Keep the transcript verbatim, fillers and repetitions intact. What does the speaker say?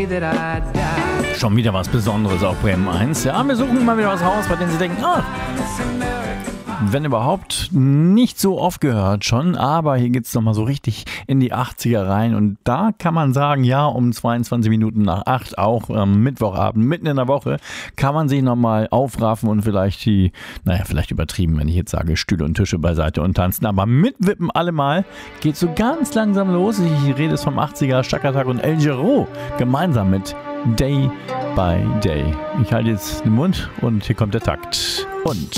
day that I die. Schon wieder was Besonderes auf Bremen eins. Ja, wir suchen mal wieder was raus, bei dem Sie denken, ah, wenn überhaupt, nicht so oft gehört schon, aber hier geht's nochmal so richtig in die achtziger rein und da kann man sagen, ja, um zweiundzwanzig Minuten nach acht, auch am Mittwochabend, mitten in der Woche, kann man sich nochmal aufraffen und vielleicht die, naja, vielleicht übertrieben, wenn ich jetzt sage, Stühle und Tische beiseite und tanzen, aber mitwippen alle mal, geht so ganz langsam los. Ich rede es vom achtziger, Chaka-Tak und El Giro, gemeinsam mit Day by Day. Ich halte jetzt den Mund und hier kommt der Takt. Und